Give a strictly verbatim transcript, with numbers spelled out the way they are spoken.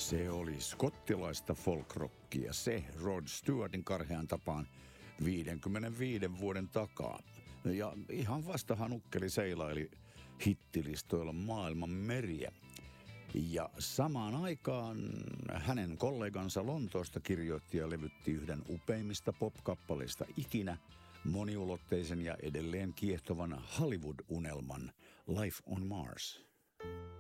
Se oli skottilaista folkrockia, se Rod Stewartin karhean tapaan viidenkymmenenviiden vuoden takaa. Ja ihan vastahan ukkeli seilaili hittilistoilla maailman meriä. Ja samaan aikaan hänen kollegansa Lontoosta kirjoitti ja levytti yhden upeimmista pop-kappaleista ikinä, moniulotteisen ja edelleen kiehtovan Hollywood-unelman Life on Mars.